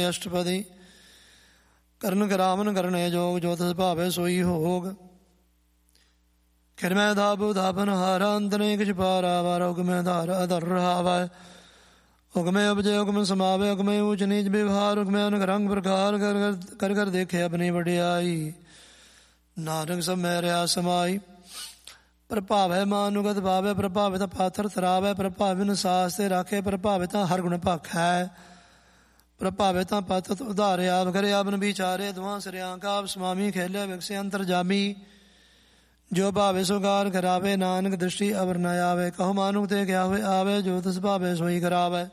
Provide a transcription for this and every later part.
ਅਸ਼ਟਪਦੀ। ਕਰਨ ਕਰਾਵਨ ਕਰਨੇ ਜੋਗ, ਜੋ ਤਿਸ ਭਾਵੇ ਸੋਈ ਹੋਗ। ਖਿਰਮੈ ਦਾਬੁ ਦਾਪਨ ਹਾਰਾ, ਅੰਤਨੇ ਕਿਛ ਪਾਰਾ ਵਾਰਾ। ਹੁਕਮੈ ਧਾਰ ਅਧਰ ਰਹਾਵੈ, ਹੁਕਮੈ ਉਪਜੈ ਹੁਕਮ ਸਮਾਵੈ। ਹੁਕਮੈ ਊਚ ਨੀਚ ਵਿਵਹਾਰ, ਹੁਕਮੈ ਅਨਕ ਰੰਗ ਪ੍ਰਕਾਰ। ਕਰ ਕਰ ਦੇਖੇ ਆਪਣੀ ਵਡਿਆਈ, ਨਾਨਕ ਸਭ ਮੈਂ ਰਿਹਾ ਸਮਾਈ। ਪ੍ਰਭਾਵੈ ਮਾਨੁਗਤ ਭਾਵੈ, ਪ੍ਰਭਾਵਿਤ ਪਾਥਰ ਤਰਾਵੈ। ਪ੍ਰਭਾਵਿਨ ਸਾਸ ਤੇ ਰਾਖੇ, ਪ੍ਰਭਾਵਿਤ ਹਰ ਗੁਣ ਭਾਖੈ। ਪ੍ਰਭਾਵਿਤ ਪਥ ਉਧਾਰੇ, ਆਪ ਕਰੇ ਆਪਨ ਵਿਚਾਰੇ। ਦੁਆ ਸਿਰਿਆਂ ਕਾ ਆਪ ਸਮਾਮੀ, ਖੇਲੇ ਵਿਕਸੇ ਅੰਤਰ ਜਾਮੀ। ਜੋ ਭਾਵੇ ਸੁਗਾਰ ਕਰਾਵੇ, ਨਾਨਕ ਦ੍ਰਿਸ਼ਟੀ ਅਵਰ ਨ ਆਵੇ। ਕਹੋ ਮਾਨੁਕ ਤੇ ਕਿਆ ਹੋਏ ਆਵੇ, ਜੋ ਤਿਸ ਭਾਵੇ ਸੋਈ ਕਰਾਵੇ।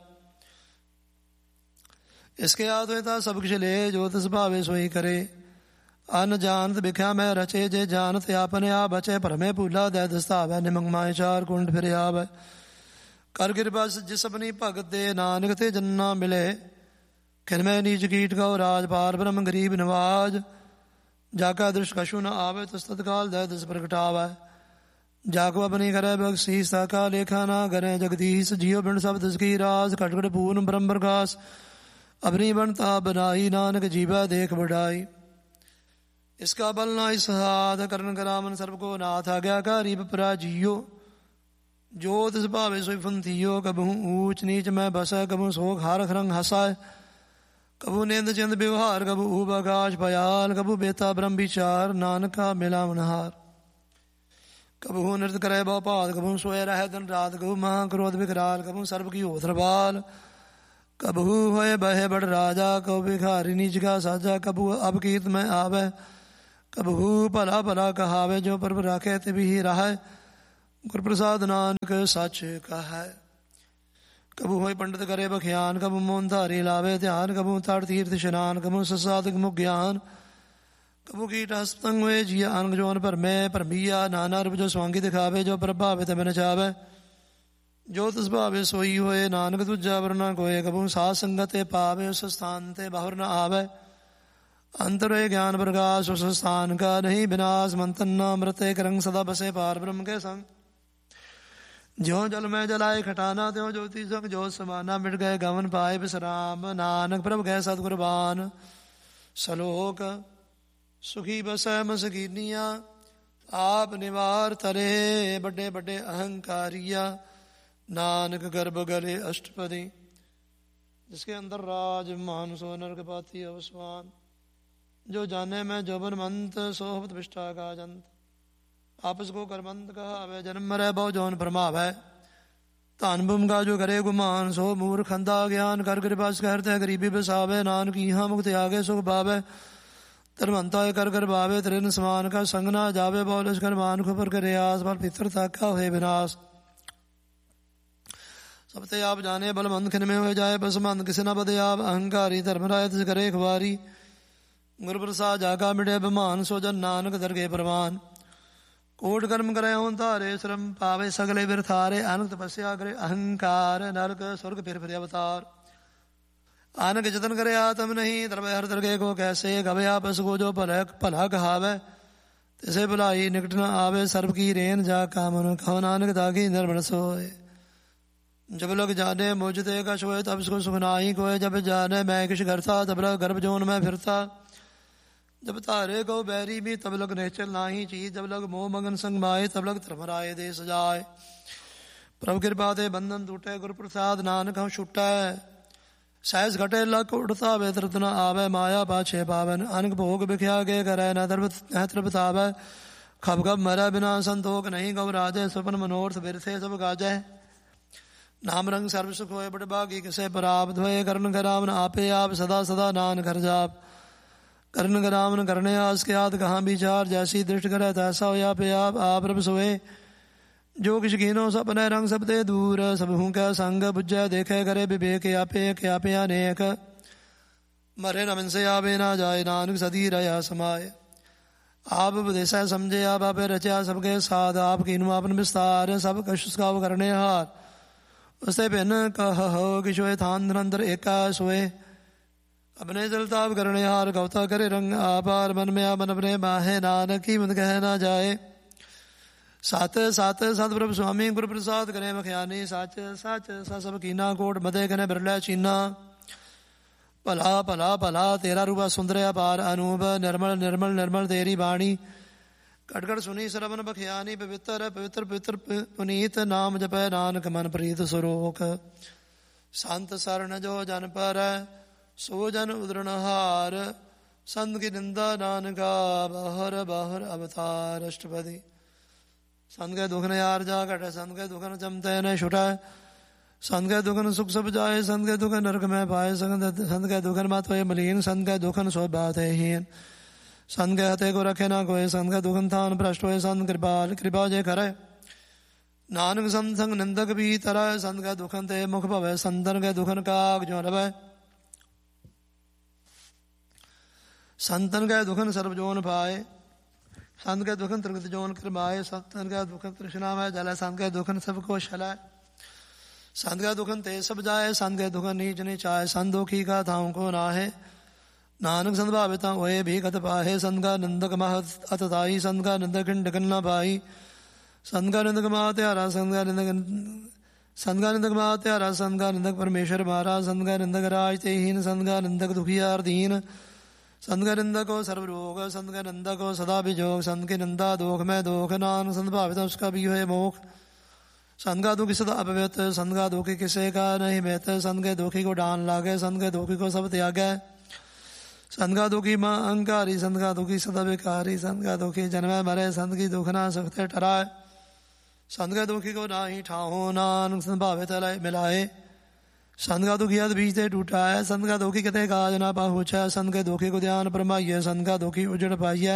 ਇਸਕੇ ਆਦ ਹੋਏ ਤਾਂ ਸਭ ਕੁਛ ਲੇ, ਜੋ ਤਿਸ ਭਾਵੇ ਸੋਈ ਕਰੇ। ਅਨ ਜਾਨਤ ਬਿਖਿਆ ਮੈਂ ਰਚੇ, ਜੇ ਜਾਨਤ ਆਪਨੇ ਆਪ ਬਚੇ। ਭਰਮੇ ਭੂਲਾ ਦੈ ਦਸਤਾਵੈ, ਨਿਮਕ ਮਾਏ ਚਾਰ ਕੁੰਡ ਫਿਰ ਆਵੈ। ਕਰ ਕਿਰਪਾ ਜਿਸ ਆਪਣੀ ਭਗਤ ਦੇ, ਨਾਨਕ ਤੇ ਜੰਨਾ ਮਿਲੇ। ਖਿਰਮੈ ਨੀਚ ਕੀਟ ਕਉ ਰਾਜ, ਪਾਰ ਬ੍ਰਹਮ ਗਰੀਬ ਨਵਾਜ। ਜਾ ਕਾ ਦ੍ਰਿਸ਼ ਕਛੂ ਨ ਆਵੇ, ਤਿਸ ਤਤਕਾਲ ਦੈ ਦਿਸ ਪ੍ਰਗਟਾਵੈ। ਜਾ ਕੋ ਆਪਣੀ ਕਰੈ ਬਖਸ਼ੀਸ, ਤਾ ਕਾ ਲੇਖਾ ਨਾ ਕਰੇ ਜਗਦੀਸ਼। ਜੀਉ ਬਿਨ ਸਭ ਤਿਸ ਕੀ ਰਾਸ, ਘਟ ਘਟ ਪੂਰਨ ਬ੍ਰਹਮ ਪ੍ਰਕਾਸ਼। ਆਪਣੀ ਬਣਤਾ ਬਨਾਈ, ਨਾਨਕ ਜੀਵੈ ਦੇਖ ਵਡਾਈ। ਇਸਕਾ ਬਲ ਨਾ ਇਸਹਾਦ, ਕਰਨ ਕਰਾਵਨ ਸਰਬ ਕੋ ਨਾਥ। ਆਗਿਆਕਾਰੀ ਬਪਰਾ ਜੀਓ, ਜੋ ਤਿਸ ਭਾਵੇ ਸੋਈ ਫੰਥੀਓ। ਕਬਹੂ ਊਚ ਨੀਚ ਮੈਂ ਬਸੈ, ਕਬਹੂ ਸੋਖ ਹਾਰਖ ਰੰਗ ਹਸੈ। ਕਬੂ ਨਿੰਦ ਚਿੰਦ ਵਿਵਹਾਰ, ਕਬੂ ਊਬ ਆਕਾਸ਼ ਭयाल। ਕਬੂ ਬੇਤਾ ਬ੍ਰਹਮ ਵਿਚਾਰ, ਨਾਨਕਾ ਮਿਲਾਵਨਹਾਰ। ਕਬਹੂ ਨਿਰਤ ਕਰੈ ਬਹੁ ਭਾਤ, ਕਬਹੂ ਸੋਇ ਰਹਿ ਦਿਨ ਰਾਤ। ਕਬੂ ਮਹਾ ਕ੍ਰੋਧ ਵਿਕਰਾਲ, ਕਬੂ ਸਰਬ ਕੀ ਹੋਤ ਰਵਾਲ। ਕਬਹੂ ਹੋਏ ਬਹੇ ਬੜ ਰਾਜਾ, ਕਬੂ ਭਿਖਾਰੀ ਨੀਚ ਕਾ ਸਾਜਾ। ਕਬੂ ਅਬ ਕੀਰਤ ਮੈਂ ਆਵੈ, ਕਬਹੂ ਭਲਾ ਭਲਾ ਕਹਾਵੇ। ਜੋ ਪ੍ਰਭ ਰਾਖੇ ਤਿਵਹਿ ਰਹੈ, ਗੁਰ ਪ੍ਰਸਾਦ ਨਾਨਕ ਸੱਚ ਕਹੈ। ਕਬੂ ਹੋਏ ਪੰਡਿਤ ਕਰੇ ਬਖਿਆਨ, ਕਬੂ ਮੋਨ ਧਾਰੀ ਲਾਵੇ ਧਿਆਨ। ਕਬੂ ਤੜ ਤੀਰਥ ਇਸ਼ਨਾਨ, ਕਬੂ ਸਸਾਦਿਕ ਮੁਖ ਗਿਆਨ। ਕਬੂ ਕੀਟ ਹਸਤੰਗ ਹੋਏ ਜੀਆ, ਅਨਗ ਜੋਨ ਭਰਮੈ ਭਰਮੀਆ। ਨਾਨਾ ਰੂਪ ਜੋ ਸਵਾਂਗੀ ਦਿਖਾਵੇ, ਜੋ ਪ੍ਰਭਾਵੇ ਤੇ ਬਿਨ ਚਾਵੇ। ਜੋ ਤਿਸ ਭਾਵੇ ਸੋਈ ਹੋਏ, ਨਾਨਕ ਦੂਜਾ ਵਰ ਨ ਕੋਏ। ਕਬੂ ਸਾਧ ਸੰਗਤ ਤੇ ਪਾਵੇ, ਉਸ ਸਥਾਨ ਤੇ ਬਾਹਰ ਨ ਆਵੇ। ਅੰਤਰ ਹੋਏ ਗਿਆਨ ਪ੍ਰਕਾਸ਼, ਉਸ ਸਥਾਨ ਕਾ ਨਹੀਂ ਵਿਨਾਸ਼। ਮੰਤਨ ਨ ਅੰਮ੍ਰਿਤੇ ਕਰੰਗ, ਸਦਾ ਬਸੇ ਪਾਰ ਬ੍ਰਹਮ ਕੇ ਸੰਗ। ਜਿਉ ਜਲ ਮੈਂ ਜਲਾਏ ਖਟਾਨਾ, ਤਿਉ ਜੋਤੀ ਸੰਗ ਜੋਤ ਸਮਾਨਾ। ਮਿਟ ਗਏ ਗਵਨ ਪਾਏ ਬਿਸਰਾਮ, ਨਾਨਕ ਪ੍ਰਭ ਗਏ ਸਤਿਗੁਰਬਾਨ। ਸਲੋਕ ਸੁਖੀ ਬਸੈ ਮਸਕੀਨੀਆ, ਆਪ ਨਿਵਾਰ ਤਰੇ। ਵੱਡੇ ਵੱਡੇ ਅਹੰਕਾਰੀਆ, ਨਾਨਕ ਗਰਭ ਗਲੇ ਅਸ਼ਟਪਦੀ। जिसके अंदर राज मान सो नरक पाती अवस्वान। जो जाने मैं जोबन मंत सोहबत विष्ठा का जंत। आपस को करमंत कहा वह जन्म मरै बहु जौन फरमावै। धन बुम का जो करे गुमान, सो मूर्ख अंधा ज्ञान। कर कृपा कहते गरीबी बसावे, नानक यहाँ मुक्त आगे सुख पावे। धर्मंता कर भावे, त्रिन समान का संग ना जावे। बोलस कर मान खुपर करे आस, बल पितरता का होए विनाश। सब ते आप जाने बलमंद खिन में हो जाए, बसमंद किसी न बदे आप। अहंकारी धर्मराय तिस करे खुबारी। गुरु प्रसाद जागा मिटे बमान, सो जन नानक दरगे प्रवान। कोट कर्म करे हों तारे, श्रम पावे सगले बिरथारे। अनक तपस्या करे अहंकार, नरक स्वर्ग फिर अवतार। आनक जतन करे आत्म नहीं, तरवे हर दरगे को कैसे। गवे आपस को जो भला कहावे, तिसे भलाई निकट न आवे। सर्व की रेन जा कामन, कहो नानक दागी निर्मल सोए। जब लोग जाने मुझते कछ होए, तब इसको सुख नाही कोय। जब जाने मैं किश करता, तब लग गर्भ जोन में फिरता। जब तारे को बैरी भी, तब लग निश्चल नाही चीज। जब लग मोह मगन संग माए, तब लग धर्मराय दे सजाए। प्रभु कृपा ते बंधन टूटे, गुरु प्रसाद नानक हम छुटा। सहज घटे लक उड़ता वे, तृप्त न आवे। माया पाछे पावन, अनक भोग बिख्या के करे। न तृप्तावे, खब खब मरै बिना संतोख नहीं। गौ राजे स्वपन मनोरथ बिरथे सब गाजै। नाम रंग सर्व सुख होए, बड़ भागी किसे प्राप्त होए। करण करावन आपे आप, सदा सदा नान कर जाप। करण करावन करने आस के आद, कहाँ विचार। जैसी दृष्ट करे तैसा होया पे आप रब सोए। जो किछ कीनो सपने रंग सब ते दूर। सब हूँ कै संग बुझै देखे, करे विवेक आपे अनेक। मरे न मन से आवे ना जाए, नानक सदी रहा समाये। आप उपदेशा समझे, आप आपे रचा सबके साथ। आप कीनु आपन विस्तार, सब कश काव करने हार। उससे भिन्न कहो किशोए, थान निरंतर एका सोए। अपने जलताप करने हार, गवता करे रंग आपार। मन में मन अपने माहे, नानक की मत कह ना जाए। सत सत सतप्रभ स्वामी, गुरु प्रसाद करे मखियानी। सच सच स सब कीना, कोट मदे कने बिरलै चीना। ਭਲਾ ਭਲਾ ਭਲਾ ਤੇਰਾ ਰੂਪਾ ਸੁੰਦਰ ਅਪਾਰ ਅਨੂਪ ਨਿਰਮਲ ਨਿਰਮਲ ਨਿਰਮਲ ਤੇਰੀ ਬਾਣੀ ਘਟ ਘਟ ਸੁਣੀ ਸਰਵਨ ਬਖਿਆਨੀ ਪਵਿੱਤਰ ਪਵਿੱਤਰ ਪਵਿੱਤਰ ਪੁਨੀਤ ਨਾਮ ਜਪੈ ਨਾਨਕ ਮਨ ਪ੍ਰੀਤ ਸੁਰੋਖ ਸੰਤ ਸਰਣ ਜੋ ਜਨ ਪਰ ਸੋ ਜਨ ਉਦਰਨਹਾਰ ਸੰਤ ਕੀ ਨਿੰਦਾ ਨਾਨਕਾ ਬਾਹਰ ਬਾਹਰ ਅਵਤਾਰ ਅਸ਼ਟਪਦੀ ਸੰਤ ਕੇ ਦੁਖ ਨ ਯਾਰ ਜਾ ਘਟੈ ਸੰਤ ਕੇ ਦੁਖ ਨ ਚਮਤੈ ਨ ਛੁਟੈ ਸੰਤ ਕੇ ਦੁਖ ਨ ਸੁਖ ਸਭ ਜਾਏ ਸੰਤ ਕੇ ਦੁਖ ਨਰਕ ਮੈਂ ਪਾਏ ਸੰਤ ਕੇ ਦੁਖ ਮਤ ਹੋਏ ਮਲੀਨ ਸੰਤ ਕੇ ਦੁਖ ਨ ਸੋ ਬਾਤ ਹੈ ਹੀਨ ਸੰਤ ਕੇ ਹਤੇ ਕੋ ਰਖੇ ਨਾ ਕੋਏ ਸੰਤ ਕੇ ਦੁਖਨ ਥਾਨ ਭ੍ਰਸ਼ਟ ਹੋਏ ਸੰਤ ਕਿਰਪਾਲ ਕਿਰਪਾ ਜੇ ਕਰੈ ਨਾਨਕ ਸੰਤ ਸੰਗ ਨਿੰਦਕ ਵੀ ਤਰੈ ਸੰਤ ਕੇ ਦੁਖਨ ਤੇ ਮੁਖ ਭਵੈ ਸੰਤਨ ਕੇ ਦੁਖਨ ਕਾਗ ਜੋ ਰਵੈ ਸੰਤਨ ਕੇ ਦੁਖਨ ਸਰਬ ਜੋਨ ਪਾਏ ਸੰਤ ਕੇ ਦੁਖਨ ਤ੍ਰਿਗਤ ਜੋਨ ਕਰਮਾਏ ਸੰਤਨ ਕੇ ਦੁਖਨ ਤ੍ਰਿਸ਼ਨਾ ਮੈਂ ਜਲੈ ਸੰਤ ਕੇ ਦੁਖਨ ਸਭ ਕੋ ਛਲੈ ਸੰਤ ਕੇ ਦੁਖਨ ਤੇ ਸਭ ਜਾਏ ਸੰਤ ਕੇ ਦੁਖਨ ਨੀਚ ਨੀਚਾਏ ਸੰਤ ਦੁਖੀ ਕਾ ਥਾਉ ਕੋ ਨਾਹੇ ਨਾਨਕ ਸੰਤ ਭਾਵੇ ਤਾਂ ਹੋਏ ਵੀ ਕਤ ਪਾਹੇ ਸੰਤ ਕਾ ਨਿੰਦਕ ਮਹ ਅਤਤਾਈ ਸੰਤ ਕਾ ਨਿੰਦਕ ਡਕਨ ਨਾ ਪਾਈ ਸੰਤ ਕਾ ਨਿੰਦਕ ਮਾ ਧਿਆਰਾ ਸੰਤ ਕਾ ਨਿੰਦਕ ਮਾ ਧਿਆਰਾ ਸੰਤ ਕਾ ਨਿੰਦਕ ਪਰਮੇਸ਼ਰ ਮਾਰਾ ਸੰਤ ਕਾ ਨਿੰਦਕ ਰਾਜ ਤੇ ਹੀਨ ਸੰਤ ਕਾ ਨਿੰਦਕ ਦੁਖੀਆਰ ਦੀਨ ਸੰਤ ਕਾ ਨਿੰਦਕ ਹੋ ਸਰਬ ਰੋਗ ਸੰਤ ਕਾ ਨਿੰਦਕ ਹੋ ਸਦਾ ਵਿਜੋਗ ਸੰਤ ਕੀ ਨਿੰਦਾ ਦੋਖ ਮੈਂ ਦੋਖ ਨਾਨਕ ਸੰਤ ਭਾਵੇ ਤਾਂ ਉਸਕਾ ਵੀ ਹੋਏ ਮੋਖ संत का दुखी सदा अपवित संत का दुखी किसे का नहीं बेहत संत के दुखी को डान लागे संत के दुखी को सब त्यागे संत का दुखी माँ अहंकारी संत का दुखी सदा बेकारी संत का दुखी जन्मे मरे संत की दुख ना सकते टराए संत के दुखी को ना ही ठाहो नानक संत भावे तलाए मिलाए संत का दुखी अद बीच से टूटा है संत का दुखी कते काज ना पहुँचा संत के दुखी को ध्यान परमाइए संत का दुखी उजड़ पाइए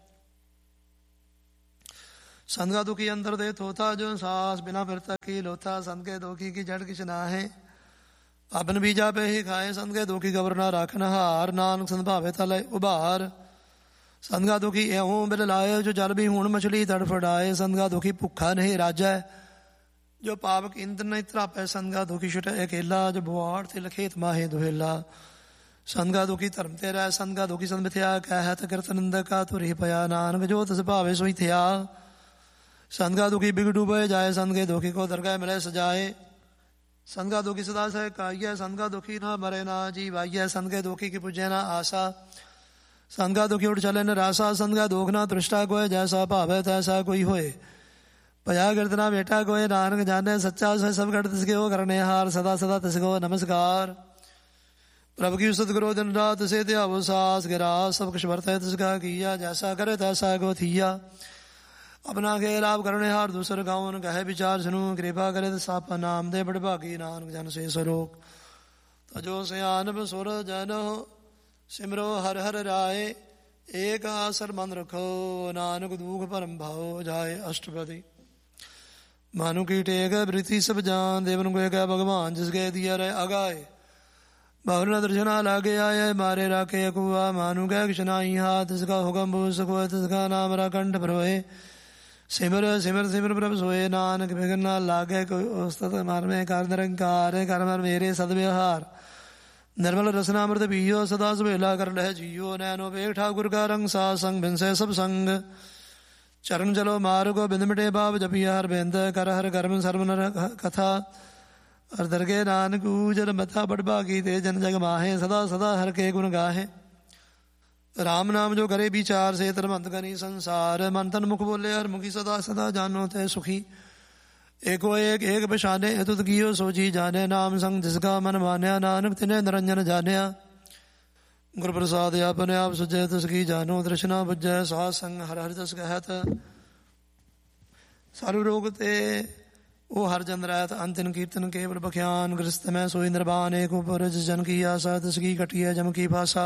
संत का दुखी अंतर दे थोथा जो सांस बिना फिरता की लोथा संत के दुखी की जड़ किछ ना है अपन बीजा पे ही खाए संत के दुखी गबर ना राखन हार नानक संत भावे तले उबार संत का दुखी एहों बिल लाए जो जल भी हूण मछली तड़फड़ाए संत का दुखी भुखा नहीं राजा जो पावक इंद्र नहीं त्रापे संत का दुखी छुटे अकेला जो बुआड़ तिल खेत माहे दुहेला संत का दुखी धर्म तेरा संत का दुखी संत मिथ्या कहत कृत निंदक का तुरी पया नानक जो तस भावे सोई थिया संत का दुखी बिग डूबे जाए संत के दुखी को दरगाह मिले सजाए संत का दुखी सदा से काइए संत का दुखी ना मरे ना जीवाइए संत के दुखी की पूजे ना आशा संत का दुखी उठ चले न रासा संत का दुख ना तृष्टा कोय जैसा भावे तैसा कोई होए भया कीर्तना बेटा कोय नानक जाने सच्चा से सब गढ़ तिसके हो करने हार सदा सदा तिसको नमस्कार प्रभु की उस्त करो दिन रात से त्यावो सास गिरा सब कुछ वर्त है तिसका किया जैसा करे तैसा को थिया अपना खेल आप करने हार दूसर गाँव कहे विचार सुनू कृपा करे तो सापा नाम दे बड़ भागी नानक जन से सरोक तजो सयानब सुर जन सिमरो हर हर राय एक आसर मन रखो नानक दुख परम भाव जाए अष्टपदी मानु की टेक वृत्ति सब जान देवन को कह भगवान जिसके दिया रहे अगाए बहुल दर्शना लागे आए मारे राखे कुआ मानु कह किशनाई हाथ इसका हुक्म भूस को इसका नाम रा कंठ भरोए सिमर सिमर सिमर प्रभ सोए नानक बिघन ना लागे कोई औसत मार में कार निरंकार कर मर मेरे सदव्यवहार निर्मल रसनामृत पियो सदा सुबेला कर लह जियो नैनो बेग ठाकुर का रंग सा संग भिनसे सब संग चरण चलो मार को बिंद मिटे बाब जपिया हर बेंद कर हर गर्म सर्व नर कथा हर दरगे नानक जल मथा बड़ भागी ते जन जग माहे सदा सदा हर के गुण गाहे राम नाम जो करे विचार से तरमंत करी संसार मन तन मुख बोले हर मुखी सदा सदा जानो ते सुखी एको एक पछाने तुत कियो सोची जाने नाम संग जिसका मन मान्या नानक तिने निरंजन जानिया गुरु प्रसाद अपने आप सुझे तुसकी जानो दृष्णा बुझे साध संग हर हर जस कहत सर्व रोग ते ओ हर जन रहत अंतिम कीर्तन केवल बख्यान ग्रस्त में सोई निर्वाण एक ऊपर जन की आशा तसकी कटिया जम की भाषा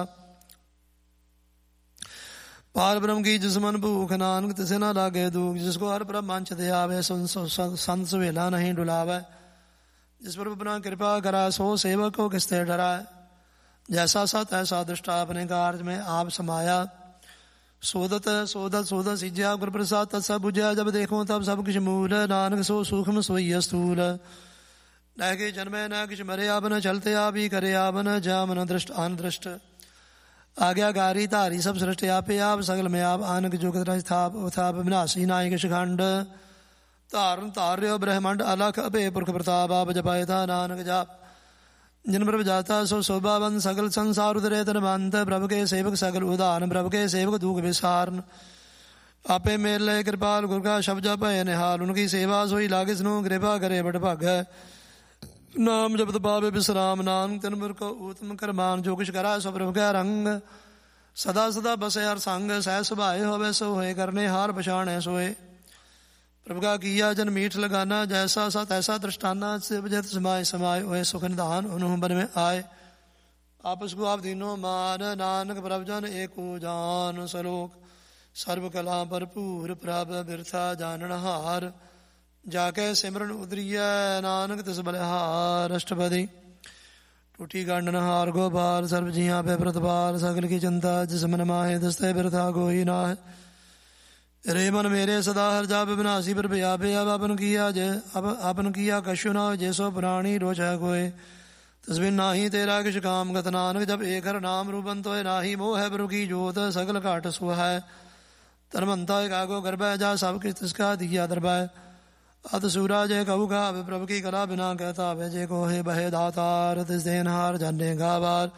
पार ब्रह्म की जिसमन भूख नानक तिसे ना लागे दुख जिसको हर ब्रह्म मंच दे आवे संत सुवेला नहीं डुलावे जिस पर अपना कृपा करा सो सेवक को किसते डराए जैसा सत ऐसा दृष्टा अपने कार्य में आप समाया सोदत सोदत सोदत सिज्या गुरु प्रसाद तत्सब बुझा जब देखो तब सब कुछ मूल नानक सो सूक्ष्म सोई स्थूल न कि जन्मे न किछ मरे आप न चलते आप ही करे आप न जाम न दृष्ट अन दृष्ट आज्ञाकारी धारी सब सृष्टि आपे आप सगल में आप आनक जुगत थाप विनाशी नायक शिखंड धारण धार्य ब्रह्मंड अलख अभे पुरख प्रताप आप जपाए था नानक जाप जिन प्रभ जाता सो शोभावन सगल संसार उतरे तन मंत प्रभ के सेवक सगल उदाहरण प्रभ के सेवक दुख विसारन आपे मेल ले कृपाल गुर का शब्द भय निहाल उनकी सेवा सोई लागे स्नो कृपा करे बट भाग नाम जपत पावे विश्राम नानक तन मुर को उत्तम करमान जो कुछ करा सो प्रभ का रंग सदा सदा बसे हर संग सह सुभाए होवे सो होए करने हार पछाण है सोए प्रभु का किया जन मीठ लगाना जैसा सा तैसा दृष्टाना शिव जत समाय समाय ओए सुख निधान उन्हों बन में आए आपस को आप दीनो मान नानक प्रभ जन एको जान सलोक सर्व कला भरपूर प्रभ बिरथा जानन हार जाके सिमरन उदरिय नानक तिस बलिहार अष्टपदी टूटी गांडन हार गोपाल सर्व जिया पे प्रतपाल सगल की चिंता जिस मन माहे दस्ते बिरथा गोही ना है रे मन मेरे सदा हर जा विनाशी पर व्यापे अब अपन किया कशु न जैसो प्राणी रोचा कोय तस्बिन नाही तेरा किश काम गत नानक जब एक हर नाम रूपन तो नाही मोह है प्रभु की जोत सगल काट सो है तनमंता कागो गर्भ जा सब किस तिसका दिया दरबाय अत सूरा जय कहू का प्रभु की कला बिना कहता वे जय को है बहे दातार तिस देनहार जाने गावार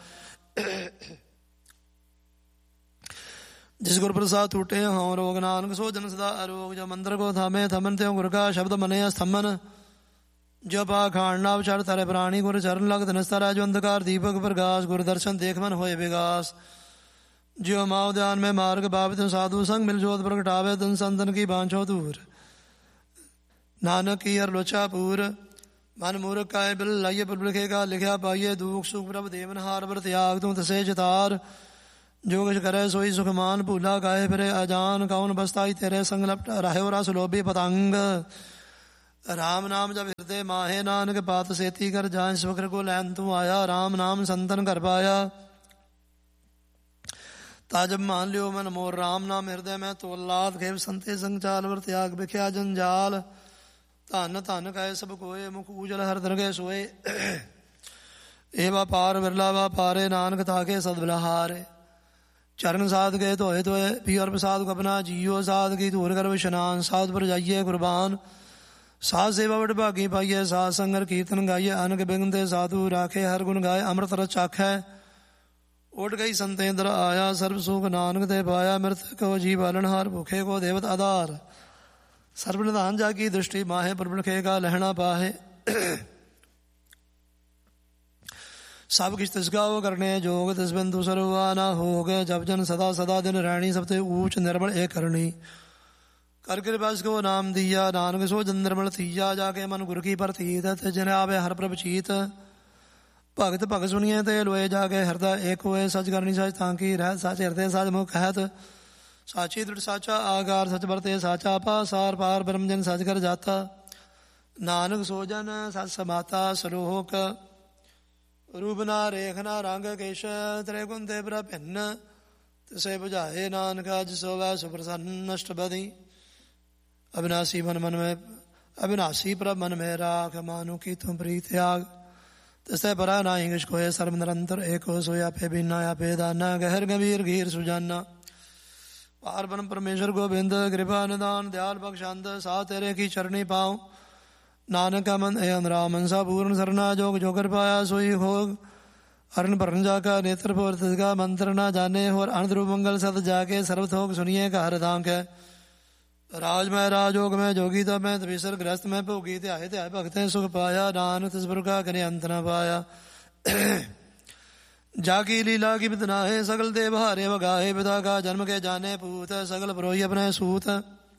जिस गुर प्रसाद टूटे हों रोग नानक सो जन सदा अरोग जो मंत्र को थामे थमन त्यों गुर का शब्द मने स्तंभन जो पा खांडना उचार तारे प्राणी गुर चरण लगत नस्तारा जो अंधकार दीपक प्रकाश गुर दर्शन देख मन होए विकास जो माओ ध्यान में मार्ग बाबित साधु संग मिल जोत प्रगटावे तन संतन की बांछो दूर नानक की हर लोचा पूर मन मूर्ख काय बिल लाइये पुल लिखेगा लिखा पाइये दुख सुख प्रभ देवन हार वर त्याग तू तसे चितार जो कुछ करे सोई सुखमान भूला गाए फिरे अजान कौन बसताई तेरे संग लपटा रहे रस लोभी पतंग राम नाम जब हृदय माहे नानक पात सेती कर जाए स्वकर को लैन तू आया राम नाम संतन कर पाया ताजब मान लियो मन मोर राम नाम हृदय में तो लाद खेव संते संग चाल वर त्याग बिख्या जंजाल धन धन कहे सब कोय मुख उजल हर दरगे सोए ए पार बिरला वा पारे नानक ताके सदबलहारे चरण साध गए तो पियर प्रसाद को अपना जियो साध की दूर कर विशनान साध पर जाइए कुर्बान साध सेवा बट भागी पाइये साध संगर कीर्तन गाइए अनक बिगनते साधु राखे हर गुण गाय अमृत रस चाखै उठ गई संतेंद्र आया सर्व सुख नानक ते पाया मृत को जी बालन हार भूखे को देवत आधार सर्वनिधान जाकी दृष्टि माहे प्रबलखे का लहना पाहे सब किस तिसका वो करने जोग तिस बिंदु सरवा ना हो गए जब जन सदा सदा दिन रहनी सबते ऊंच निर्मल एक करनी कर कृपा को नाम दिया नानक सो जन निर्मल थिया जाके मन गुर की पर थीत जन आवे हर प्रभ चीत भगत भग सुनिए ते लोए जाके हृदय एक होए सच करनी सच तांकी रह सच हृदय सच मुख कहत साची दृढ़ साचा आगार सच बरते साचा पासार पार ब्रह्म जन सच कर जाता नानक सोजन सच समाता सलोक रूप ना रेख ना रंग केश त्रिगुण ते पर भिन्न तिसे बुझाए नानका जिसो वह सुप्रसन्न अष्टपदी अविनाशी मन मन में अविनाशी प्रभ मन में राख मानो की तुम प्रीत त्याग तिसे परा ना इंग्लिश को है सर्व निरंतर एक हो सोया पे बिना या पे दाना गहर गंभीर घीर सुजाना पार ब्रह्म परमेश्वर गोविंद कृपा निदान दयाल बख्शांत सा तेरे की चरणी पाऊं नानक का मन एन राम मनसा पूर्ण सरना जोग जो कर पाया सोई होग अरण भरण जाका नेत्र पोर का मंत्र ना जाने और अनध्रुव मंगल सत जाके सर्वथोक सुनिए का हर धाम के राज में राजोग में जोगी तो मैं तपीसर ग्रस्त में भोगी त्याय त्याय भगते सुख पाया नानक तिसपुर का कने अंत न पाया जाकी लीला की बितना है सगल देव हारे वगाहे पिता का जन्म के जाने पूत सगल परोही अपने सूत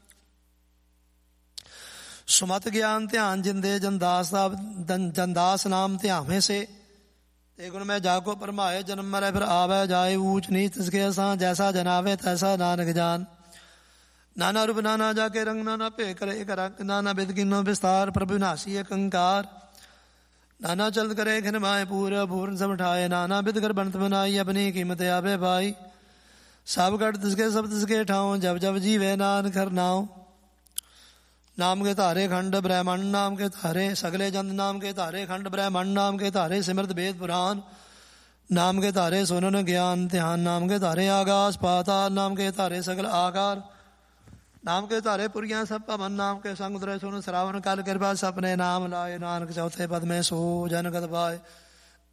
सुमत ज्ञान ध्यान जिंदे जनदास नाम ध्यामे से ते गुण में जाको परमाए जन्म मरे फिर आवे जाए ऊंच नीच तिसके सा जैसा जनावे तैसा नानक जान नाना रूप नाना जाके रंग नाना पे करे एक रंग नाना विद किन्नो विस्तार प्रभु नासी एक अंकार नाना चल करे खिन माए पूरा पूर्ण सब उठाए नाना विद कर बनत बनाई अपनी कीमत आवे भाई सब गढ़ तिसके सब तिसके ठाओ जब जब जीवे नान कर नाओ नाम के तारे खंड ब्रह्मांड नाम के तारे सगले जंत नाम के तारे खंड ब्रह्मांड नाम के तारे सिमृत वेद पुराण नाम के तारे सुनन ज्ञान ध्यान नाम के तारे आकाश पाताल नाम के तारे सगल आकार नाम के तारे पुरिया सब पवन नाम के संग उतरे सुन श्रावण काल कृपा सपने नाम लाए नानक चौथे पद में सो जनगत पाए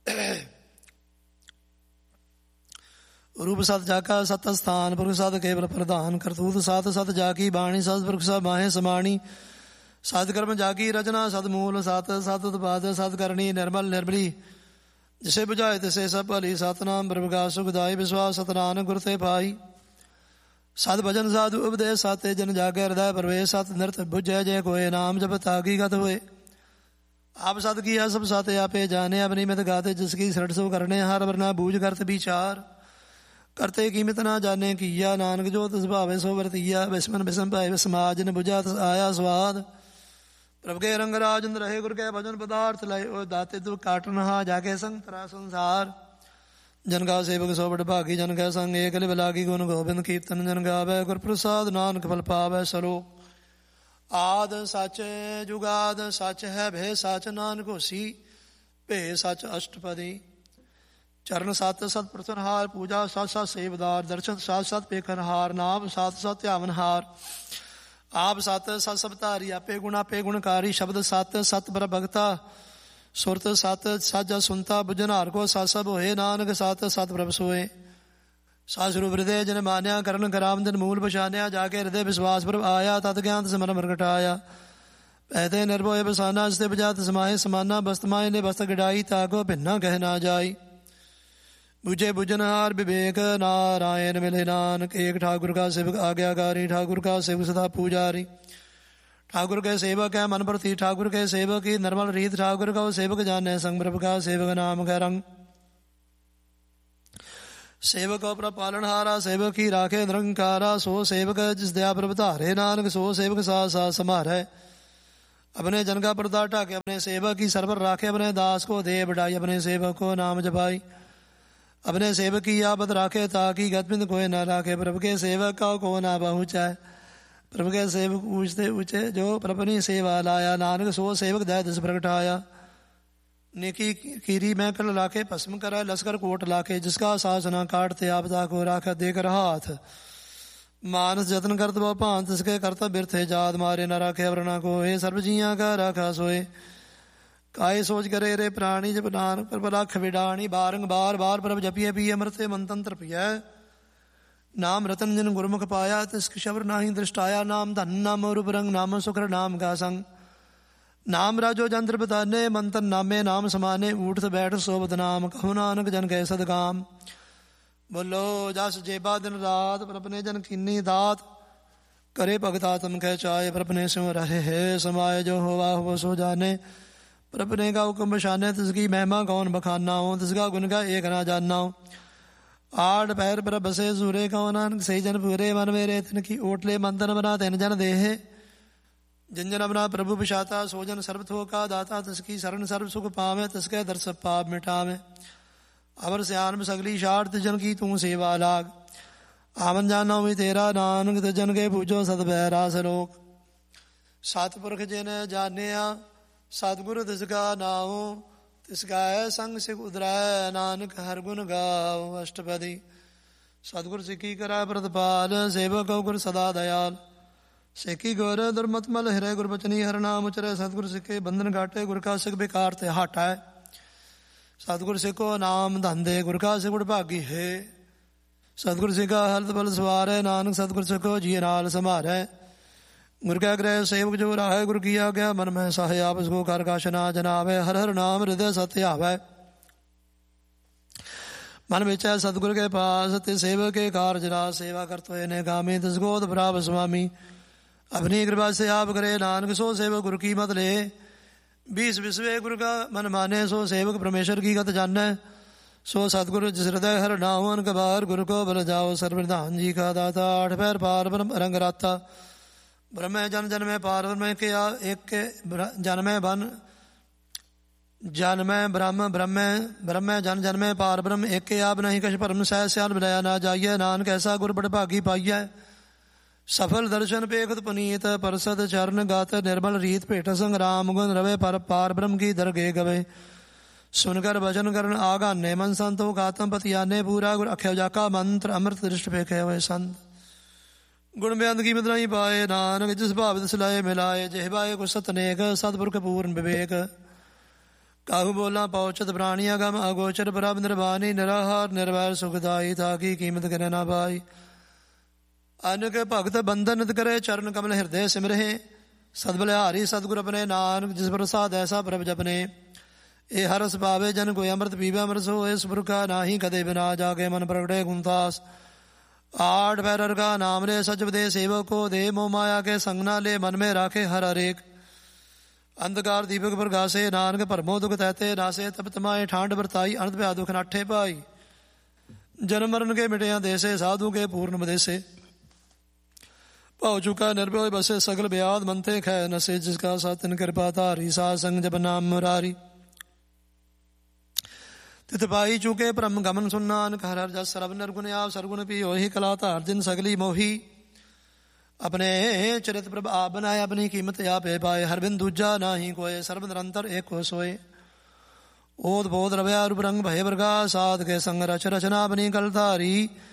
ਰੂਪ ਸਤ ਜਾਕਾ ਸਤ ਸਥਾਨ ਪੁਰਖ ਸਤ ਕੇਵਲ ਪ੍ਰਧਾਨ ਕਰਤੂਤ ਸਤ ਸਤ ਜਾਕੀ ਬਾਣੀ ਸਤ ਪੁਰਖ ਸਤ ਮਾਹੇ ਸਮਾਣੀ ਸਤ ਕਰਮ ਜਾਕੀ ਰਚਨਾ ਸਤ ਮੂਲ ਸਤ ਸਤ ਉਤਪਾਦ ਸਤ ਕਰਨੀ ਨਿਰਮਲ ਨਿਰਮਲੀ ਜਿਸੇ ਬੁਝਾਏ ਤਿਸੇ ਸਭ ਭਲੀ ਸਤਨਾਮ ਬ੍ਰਹਮਗਾ ਸੁਖਦਾਈ ਵਿਸ਼ਵਾਸ ਸਤਨਾਮ ਗੁਰ ਤੇ ਪਾਈ ਸਤ ਭਜਨ ਸਾਧੂ ਉਪਦੇਸ਼ ਸਤ ਜਨ ਜਾਗੇ ਹਿਰਦੈ ਪ੍ਰਵੇਸ਼ ਸਤ ਨਿਰਤ ਬੁਝੈ ਜੇ ਕੋਏ ਨਾਮ ਜਪ ਤਾਗੀ ਗਤ ਹੋਏ ਆਪ ਸਤ ਕੀਆ ਸਭ ਸਤ ਆਪੇ ਜਾਣੇ ਆਪਣੀ ਮਿਤ ਗਾਤੇ ਜਿਸ ਕੀ ਸਰੜ ਸੋ ਕਰਨੇ ਹਰ ਵਰਨਾ ਬੂਝ ਕਰਤ ਵਿਚਾਰ ਕਰਤੇ ਕੀਮਤ ਨਾ ਜਾਣੇ ਕੀਆ ਨਾਨਕ ਜੋ ਤਿਸ ਭਾਵੇ ਸੋ ਵਰਤੀਆ ਬਿਸਮਨ ਬਿਸਮ ਭਾਏ ਸਮਾਜ ਨ ਬੁਝਾ ਤਿਸ ਆਇਆ ਸਵਾਦ ਪ੍ਰਭ ਕੇ ਰੰਗ ਰਾਜਨ ਰਹੇ ਗੁਰ ਕੇ ਭਜਨ ਪਦਾਰਥ ਲਏ ਉਹ ਦਾਤੇ ਤੂੰ ਕਾਟਨ ਹਾ ਜਾ ਕੇ ਸੰਗ ਤਰਾ ਸੰਸਾਰ ਜਨ ਗਾ ਸੇਵਕ ਸੋ ਬੜ ਭਾਗੀ ਜਨ ਕੈ ਸੰਗ ਏਕ ਲਿਵ ਲਾਗੀ ਗੁਣ ਗੋਬਿੰਦ ਕੀਰਤਨ ਜਨ ਗਾਵੇ ਗੁਰ ਪ੍ਰਸਾਦ ਨਾਨਕ ਫਲ ਪਾਵੇ ਸਲੋ ਆਦ ਸਚ ਜੁਗਾਦ ਸਚ ਹੈ ਭੇ ਸਚ ਨਾਨਕ ਹੋਸੀ ਭੇ ਸਚ ਅਸ਼ਟਪਦੀ ਚਰਨ ਸਤ ਸਤ ਪ੍ਰਸਨਹਾਰ ਪੂਜਾ ਸਤ ਸਤ ਸੇਵਦਾਰ ਦਰਸ਼ਨ ਸਤ ਸਤ ਪੇਖਨਹਾਰ ਨਾਮ ਸਤ ਸਤ ਧਿਆਵਨਹਾਰ ਆਪ ਸਤ ਸਤ ਸਭ ਧਾਰੀ ਆਪੇ ਗੁਣਕਾਰੀ ਸ਼ਬਦ ਸਤ ਸਤ ਬਰ ਭਗਤਾ ਸੁਰਤ ਸਤ ਸਾਜਾ ਸੁਨਤਾ ਬੁਝਨਹਾਰ ਕੋ ਸਤ ਸਭ ਹੋਏ ਨਾਨਕ ਸਤ ਸਤ ਪ੍ਰਭ ਸੋਏ ਸਾ ਸਰੂਪ ਹਿਰਦੇ ਜਨ ਮਾਨਿਆ ਕਰਨ ਕਰਾਮਦਨ ਮੂਲ ਪਛਾਨਿਆ ਜਾ ਕੇ ਹਿਰਦੇ ਵਿਸ਼ਵਾਸ ਪ੍ਰਭ ਆਇਆ ਤਤ ਗਿਆਨ ਸਮਰ ਪ੍ਰਗਟਾਇਆ ਪੈਦੇ ਨਿਰਭਉ ਬਸਾਨਾ ਜਿਤੇ ਬਜਾਤ ਸਮਾਏ ਸਮਾਨਾ ਬਸਤਮਾਏ ਨੇ ਬਸਤ ਗੜਾਈ ਤਾਕੋ ਭਿੰਨਾ ਕਹਿ ਨਾ ਜਾਈ ਬੁਝੇ ਬੁਝਨਹਾਰ ਵਿਵੇਕ ਨਾਰਾਇਣ ਮਿਲੇ ਨਾਨਕ ਏਕ ਠਾकुर का सेवक आज्ञाकारी ठाकुर का सेवक सदा पूजारी ठाकुर के सेवक है मन प्रति ठाकुर के सेवक की निर्मल रीत ठाकुर का सेवक जाने संग प्रभ का सेवक नाम का रंग सेवक पर पालनहारा सेवक ही राखे निरंकारा सो सेवक जिस दया प्रभ धारे नानक सो सेवक सा सा समारे अपने जन का पर्दा ढाके अपने सेवक की सरवर राखे अपने दास को दे बढ़ाई अपने सेवक को नाम जपाई अपने सेवक की आबद राखे ताकि गतबिंद कोई न राखे प्रभु के सेवक का को ना पहुँचाए प्रभु के सेवक ऊँचते ऊँचे जो प्रभु ने सेवा लाया नानक सो सेवक दया दस प्रगटाया नेकी कीरी मैं कर लाके भस्म करा लश्कर कोट लाके जिसका सास न काटते आपदा को राखा देकर हाथ मानस जतन करत वो भांत इसके करता बिरथे जात मारे न राखे वरना को हे सर्व जिया का राखा सोए काये सोच करे रे प्राणी जब नान पर लख विडाणी बारंबार बार प्रभ जपिए पिए अमृते मंतंत्र पिय नाम रतन जन गुरमुख पाया तिस शबर नाही दृष्टाया नाम धन नाम रूप रंग नाम सुखर नाम का संग नाम राजो जंत्र बताने मंतन नामे नाम समाने उठ बैठ सोबत नाम कहु नानक जन कै सदकाम बोलो जस जेबा दिन रात प्रभ ने जन कीनी दात करे भगता तम कह चाहे प्रभ ने सिंह रहे है समाये जो होवा हो सो जाने प्रभ ने का हुक्म बशाने तिसकी महिमा कौन बखाना हो तिसका गुण का एक ना जानना हो आठ पैर पर बसे सूरे कौन नानक सही जन पूरे मन मेरे तिन की ओटले मंतन बना तेन जन देहे जिन जन अपना प्रभु बिछाता सोजन सर्वथो का दाता तिसकी शरण सर्व सुख पावे तिसके दर्श पाप मिटावे अवर सियान सगली शार तिजन की तू सेवा लाग आवन जाना हुई तेरा नानक तिजन के पूजो सत बहरा सलोक सतपुरख जिन जानिया सतगुरु तिसका नाओ तिसका है संग सिख उदराय नानक हर गुण गाओ अष्टपदी सतगुरु सिखी करा प्रतिपाल सेवक गुर सदा दयाल सिखी गुर दुर्मतमल हिरे गुर बचनी हर नाम उचरे सतगुरु सिखे बंधन घाटे गुर का सिख बेकार ते हटाए सतगुरु सिखो नाम धंधे गुर का सिख भागी है सतगुरु सिखा हलत बल सवार है नानक सतगुरु सिखो जी नाल संभारे गुर का ग्रह सेवक जो राहे गुर की आज्ञा मन में साहे आप उसको कर काश ना जनावे हर हर नाम हृदय सत्य आवे मन विचै सतगुरु के पास ते सेवक के कारज राज सेवा करते ने गामी तिसगोद प्राप स्वामी अपनी कृपा से आप करे नानक सो सेवक गुरु की मत ले 20 विश्वे गुरु का मन माने सो सेवक परमेश्वर की गत जाने सो सतगुरु जिस हृदय हर नावन कबार गुरु को बल जाओ सर्वधान जी का दाता 8 पैर पार ब्रह्म रंग राता ब्रह्म जन जन में पार ब्रह्म के एक जन में बन जन में ब्रह्म ब्रह्म ब्रह्म जन जन में पार ब्रह्म एक के आप नहीं कछ परम सह स्याल मिलाया ना जाइए नानक ऐसा गुर बड़ भागी पाइए सफल दर्शन पेखत पुनीत परसद चरण गात निर्मल रीत भेट संग राम गुण रवे पर पार ब्रह्म की दरगे गवे सुनकर भजन करण आगा ने मन संतो गातम पतियाने पूरा गुर अख्य जाका मंत्र अमृत दृष्ट पेखे हुए संत गुण बेअंत की मत नहीं पाए नानक जिस भाव तिस लाए मिलाए जेहबाए कुछ सतनेक सतपुरख पूर्ण विवेक ਕਾਹੂ ਬੋਲਾਂ ਪਹੁੰਚਤ ਪ੍ਰਾਣੀ ਅਗਮ ਅਗੋਚਰ ਪ੍ਰਭ ਨਿਰਵਾਣੀ ਨਿਰਾਹਾਰ ਨਿਰਵੈਰ ਸੁਖਦਾਈ ਥਾਕੀ ਕੀਮਤ ਕਰੇ ਨਾ ਪਾਈ। ਅਨਕ ਭਗਤ ਬੰਧਨ ਨਿਤ ਕਰੇ ਚਰਨ ਕਮਲ ਹਿਰਦੇ ਸਿਮਰਹਿ ਸਦ ਬਲਿਹਾਰੀ ਸਤਿਗੁਰ ਆਪਣੇ ਨਾਨਕ ਜਿਸ ਪ੍ਰਸਾਦ ਐਸਾ ਪ੍ਰਭ ਜਪਨੇ। ਇਹ ਹਰਸ ਪਾਵੇ ਜਨ ਕੋਈ ਅੰਮ੍ਰਿਤ ਪੀਵੇ ਅੰਮ੍ਰਿਤ ਹੋਏ ਸੁਪੁਰਖਾ ਨਾਹੀ ਕਦੇ ਬਿਨਾ ਜਾਗੇ ਮਨ ਪ੍ਰਗਟੇ ਗੁਣਤਾਸ। आठ पैर का नाम रे सचब दे सेवक को दे मोह माया के संग ना ले मन में राखे हर हरेक। अंधकार दीपक प्रगासे नानक भरमो दुख तहते नासे तप तमाए ठांड बरताई अनंत भया दुख नाठे पाई। जन्म मरण के मिटिया देसे साधु के पूर्ण बदेसे भाव चुका निर्भय बसे सगल ब्याद मनते खै नसे जिसका सातन कृपा धारी साध संग जप नाम मुरारी। तित पाई चुके ब्रह्म गमन सुन नानक हर हर जस सरब निर्गुण आप सरगुण पी ओहि कला धार दिन सगली मोही। अपने चरित प्रभ आप बनाए अपनी कीमत आप पाए हर बिन दूजा नाही कोय सर्व निरंतर एक हो सोए। ओद बोध रव्या रूप रंग भय प्रकाश साध के संग रच रचना अपनी कल धारी।